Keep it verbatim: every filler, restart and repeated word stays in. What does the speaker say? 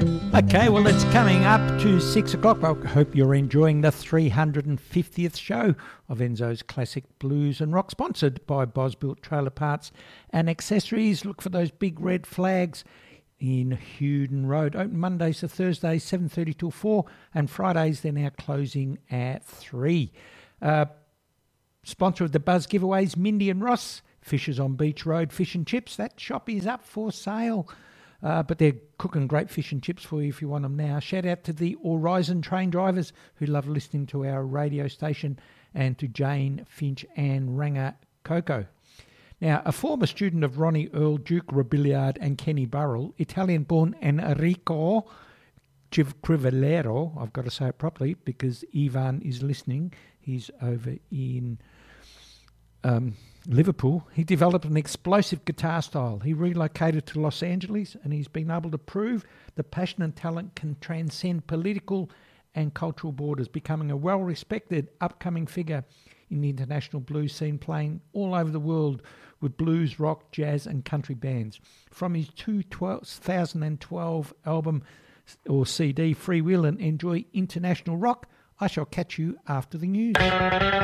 Okay, well, it's coming up to six o'clock. I hope you're enjoying the three hundred fiftieth show of Enzo's Classic Blues and Rock, sponsored by Bosbuilt Trailer Parts and Accessories. Look for those big red flags in Hewden Road. Open Mondays to Thursdays, seven thirty till four, and Fridays they're now closing at three. Uh, sponsor of the Buzz giveaways, Mindy and Ross, Fishers on Beach Road, Fish and Chips. That shop is up for sale. Uh, but they're cooking great fish and chips for you if you want them now. Shout out to the Horizon train drivers who love listening to our radio station, and to Jane, Finch and Ranga Coco. Now, a former student of Ronnie Earl, Duke Robiliard and Kenny Burrell, Italian-born Enrico Crivellero, I've got to say it properly because Ivan is listening. He's over in Um, Liverpool. He developed an explosive guitar style. He relocated to Los Angeles, and he's been able to prove that passion and talent can transcend political and cultural borders, becoming a well-respected upcoming figure in the international blues scene, playing all over the world with blues, rock, jazz and country bands. From his two thousand twelve album or C D, Free Will and Enjoy International Rock, I shall catch you after the news.